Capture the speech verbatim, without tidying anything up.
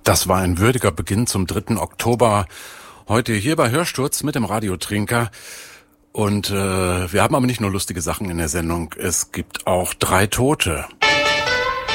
Das war ein würdiger Beginn zum dritten Oktober. Heute hier bei Hörsturz mit dem Radiotrinker. Und äh, wir haben aber nicht nur lustige Sachen in der Sendung. Es gibt auch drei Tote.